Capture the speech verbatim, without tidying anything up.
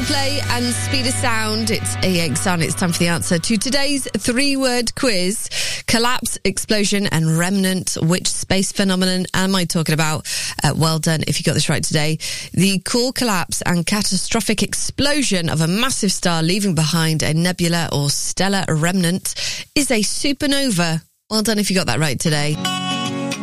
Coldplay and Speed of Sound. It's A X Sun. It's time for the answer to today's three-word quiz. Collapse, explosion and remnant. Which space phenomenon am I talking about? Uh, well done if you got this right today. The core collapse and catastrophic explosion of a massive star leaving behind a nebula or stellar remnant is a supernova. Well done if you got that right today.